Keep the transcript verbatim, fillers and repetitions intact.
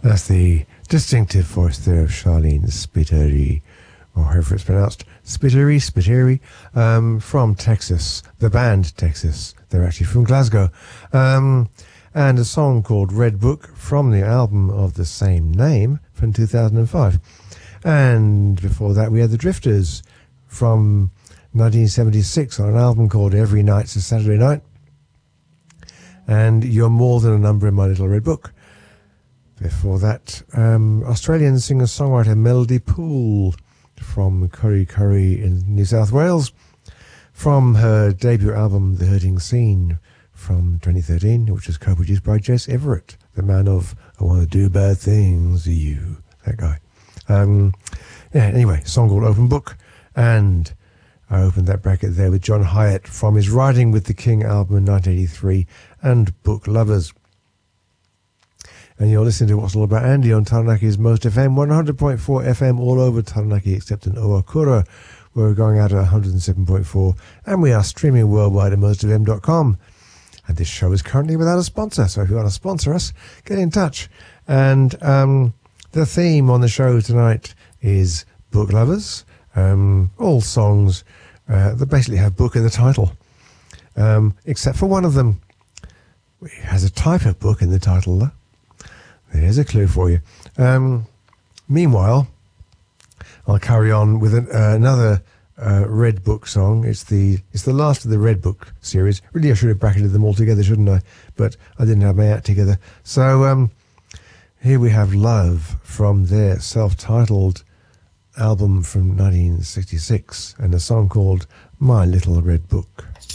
That's the distinctive voice there of Charlene Spiteri, or however it's pronounced, Spiteri, Spiteri, um, from Texas, the band Texas. They're actually from Glasgow. Um, and a song called Red Book from the album of the same name from two thousand five. And before that we had the Drifters from nineteen seventy-six on an album called Every Night's a Saturday Night, and You're More Than a Number in My Little Red Book. Before that, um, Australian singer-songwriter Melody Poole from Curry Curry in New South Wales, from her debut album The Hurting Scene from twenty thirteen, which was co-produced by Jess Everett, the man of I Want to Do Bad Things to You, that guy. Um, yeah, anyway, song called Open Book, and I opened that bracket there with John Hyatt from his Riding with the King album in nineteen eighty-three and Book Lovers. And you're listening to What's All About Andy on Taranaki's Most F M, one hundred point four F M all over Taranaki except in Oakura, where we're going out at one hundred seven point four, and we are streaming worldwide at most f m dot com. And this show is currently without a sponsor, so if you want to sponsor us, get in touch. And um, the theme on the show tonight is Book Lovers, um, all songs uh, that basically have book in the title, um, except for one of them. It has a type of book in the title, though. There's a clue for you. Um, meanwhile, I'll carry on with an, uh, another uh, Red Book song. It's the it's the last of the Red Book series. Really, I should have bracketed them all together, shouldn't I? But I didn't have my act together. So um, here we have Love from their self-titled album from nineteen sixty-six, and a song called My Little Red Book.